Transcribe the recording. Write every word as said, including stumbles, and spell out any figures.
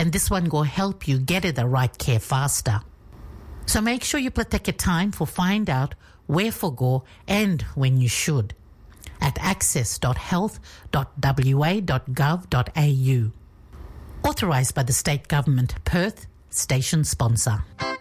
and this one will help you get the right care faster. So make sure you take your time for find out where for go and when you should at access dot health dot w a dot gov dot a u. Authorised by the State Government, Perth, station sponsor.